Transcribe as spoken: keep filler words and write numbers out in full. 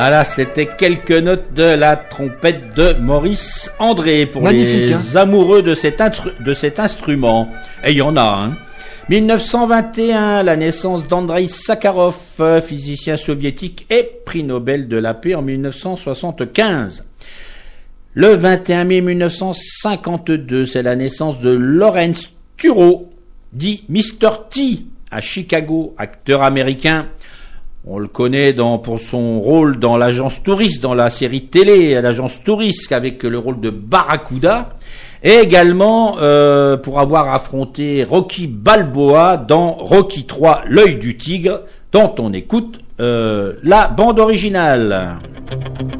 Voilà, c'était quelques notes de la trompette de Maurice André pour Magnifique, les hein. amoureux de cet, intru- de cet instrument. Et il y en a, hein. dix-neuf cent vingt et un, la naissance d'Andreï Sakharov, physicien soviétique et prix Nobel de la paix en dix-neuf cent soixante-quinze. Le vingt et un mai mille neuf cent cinquante-deux, c'est la naissance de Lawrence Tureau, dit mister T, à Chicago, acteur américain. On le connaît dans, pour son rôle dans l'agence touriste, dans la série télé l'agence touriste, avec le rôle de Barracuda, et également euh, pour avoir affronté Rocky Balboa dans Rocky trois, l'œil du tigre, dont on écoute euh, la bande originale.